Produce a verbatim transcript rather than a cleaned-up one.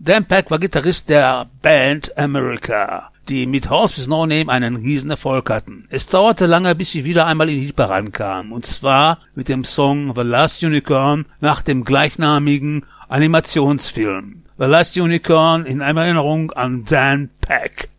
Dan Peck war Gitarrist der Band America, die mit Horse with No Name einen riesen Erfolg hatten. Es dauerte lange, bis sie wieder einmal in die Hitparaden kamen, und zwar mit dem Song The Last Unicorn nach dem gleichnamigen Animationsfilm. The Last Unicorn in Erinnerung an Dan Peck.